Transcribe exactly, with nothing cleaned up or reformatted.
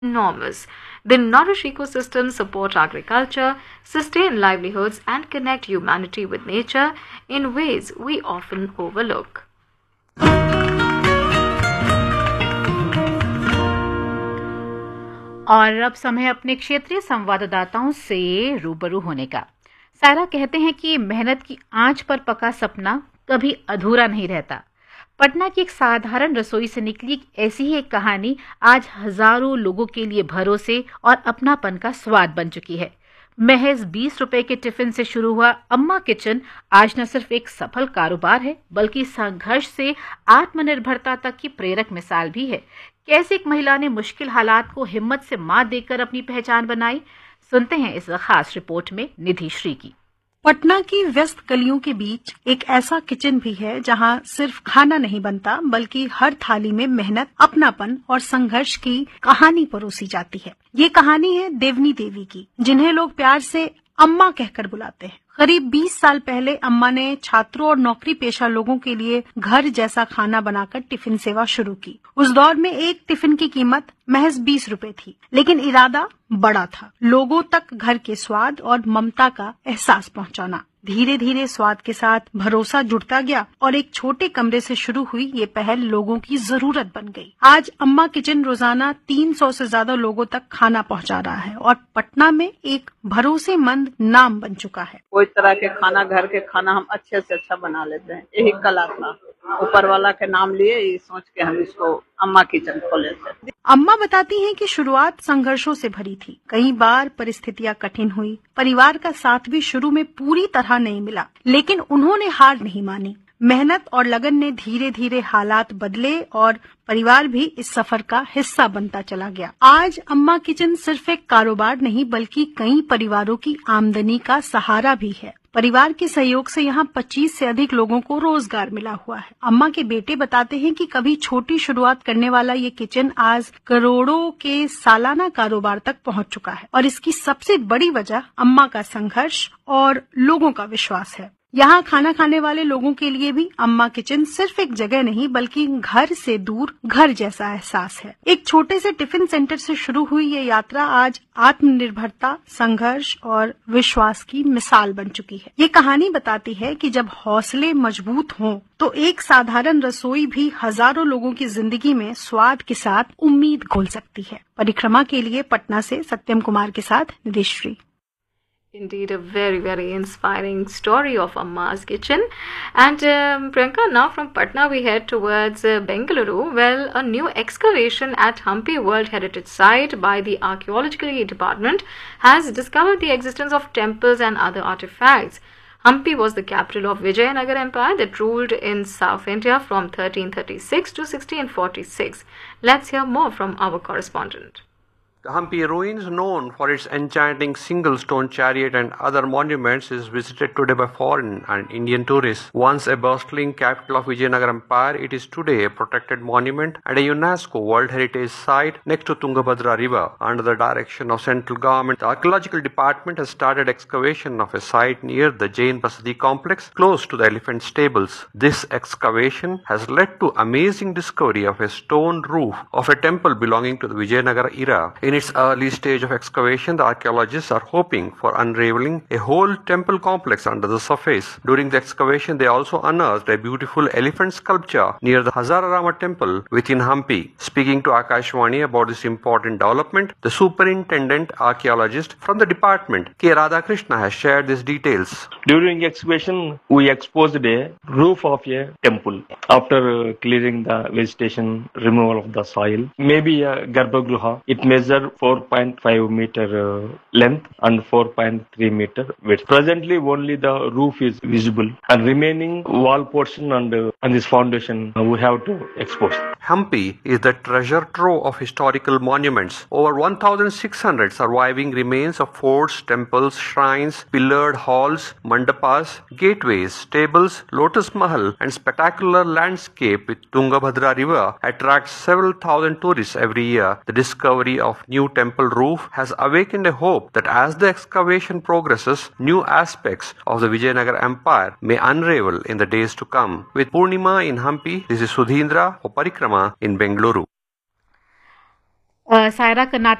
enormous. They nourish ecosystems, support agriculture, sustain livelihoods, and connect humanity with nature in ways we often overlook. और अब समय अपने क्षेत्रीय संवाददाताओं से रूबरू होने का। सारा कहते हैं कि मेहनत की आंच पर पका सपना कभी अधूरा नहीं रहता। पटना की एक साधारण रसोई से निकली ऐसी ही एक कहानी आज हजारों लोगों के लिए भरोसे और अपनापन का स्वाद बन चुकी है। महज बीस रुपए के टिफिन से शुरू हुआ अम्मा किचन आज न सिर्फ एक सफल कारोबार है, बल्कि संघर्ष से आत्मनिर्भरता तक की प्रेरक मिसाल भी है। कैसे एक महिला ने मुश्किल हालात को हिम्मत से मात देकर अपनी पहचान बनाई, सुनते हैं इस खास रिपोर्ट में निधि श्री की। पटना की व्यस्त गलियों के बीच एक ऐसा किचन भी है जहां सिर्फ खाना नहीं बनता, बल्कि हर थाली में मेहनत, अपनापन और संघर्ष की कहानी परोसी जाती है। ये कहानी है देवनी देवी की, जिन्हें लोग प्यार से अम्मा कहकर बुलाते हैं। करीब बीस साल पहले अम्मा ने छात्रों और नौकरी पेशा लोगों के लिए घर जैसा खाना बनाकर टिफिन सेवा शुरू की। उस दौर में एक टिफिन की कीमत महज बीस रुपए थी, लेकिन इरादा बड़ा था, लोगों तक घर के स्वाद और ममता का एहसास पहुंचाना। धीरे धीरे स्वाद के साथ भरोसा जुड़ता गया और एक छोटे कमरे से शुरू हुई ये पहल लोगों की जरूरत बन गई। आज अम्मा किचन रोजाना तीन सौ से ज्यादा लोगों तक खाना पहुंचा रहा है और पटना में एक भरोसेमंद नाम बन चुका है। कोई तरह के खाना, घर के खाना हम अच्छे से अच्छा बना लेते हैं, यही कला था। ऊपर वाला के नाम लिए ये सोच के हम इसको अम्मा किचन खोले थे। अम्मा बताती हैं कि शुरुआत संघर्षों से भरी थी। कई बार परिस्थितियां कठिन हुई, परिवार का साथ भी शुरू में पूरी तरह नहीं मिला, लेकिन उन्होंने हार नहीं मानी। मेहनत और लगन ने धीरे धीरे हालात बदले और परिवार भी इस सफर का हिस्सा बनता चला गया। आज अम्मा किचन सिर्फ एक कारोबार नहीं, बल्कि कई परिवारों की आमदनी का सहारा भी है। परिवार के सहयोग से यहाँ पच्चीस से अधिक लोगों को रोजगार मिला हुआ है। अम्मा के बेटे बताते हैं कि कभी छोटी शुरुआत करने वाला ये किचन आज करोड़ों के सालाना कारोबार तक पहुँच चुका है और इसकी सबसे बड़ी वजह अम्मा का संघर्ष और लोगों का विश्वास है। यहाँ खाना खाने वाले लोगों के लिए भी अम्मा किचन सिर्फ एक जगह नहीं, बल्कि घर से दूर घर जैसा एहसास है। एक छोटे से टिफिन सेंटर से शुरू हुई ये यात्रा आज आत्मनिर्भरता, संघर्ष और विश्वास की मिसाल बन चुकी है। ये कहानी बताती है कि जब हौसले मजबूत हों तो एक साधारण रसोई भी हजारों लोगों की जिंदगी में स्वाद के साथ उम्मीद घोल सकती है। परिक्रमा के लिए पटना से सत्यम कुमार के साथ निधि Shri. Indeed, a very, very inspiring story of Amma's kitchen. And um, Priyanka, now from Patna we head towards uh, Bengaluru. Well, a new excavation at Hampi World Heritage Site by the Archaeological Department has discovered the existence of temples and other artifacts. Hampi was the capital of Vijayanagar Empire that ruled in South India from thirteen thirty-six to sixteen forty-six. Let's hear more from our correspondent. The Hampi ruins, known for its enchanting single stone chariot and other monuments, is visited today by foreign and Indian tourists. Once a bustling capital of Vijayanagar Empire, it is today a protected monument and a UNESCO World Heritage Site next to Tungabhadra River. Under the direction of central government, the Archaeological Department has started excavation of a site near the Jain Basadi complex, close to the elephant stables. This excavation has led to amazing discovery of a stone roof of a temple belonging to the Vijayanagar era. In its early stage of excavation, the archaeologists are hoping for unraveling a whole temple complex under the surface. During the excavation, they also unearthed a beautiful elephant sculpture near the Hazararama temple within Hampi. Speaking to Akashvani about this important development, the superintendent archaeologist from the department, K. Radhakrishna, has shared these details. During excavation, we exposed a roof of a temple. After uh, clearing the vegetation, removal of the soil, maybe a Garbhagruha, it measures four point five meter uh, length and four point three meter width. Presently, only the roof is visible, and remaining wall portion and uh, and this foundation uh, we have to expose. Hampi is the treasure trove of historical monuments. Over one thousand six hundred surviving remains of forts, temples, shrines, pillared halls, mandapas, gateways, stables, Lotus Mahal, and spectacular landscape with Tungabhadra River attracts several thousand tourists every year. The discovery of new temple roof has awakened a hope that as the excavation progresses, new aspects of the Vijayanagar Empire may unravel in the days to come. With Purnima in Hampi, this is Sudhindra for Parikrama in Bengaluru. A, Saira Karnataka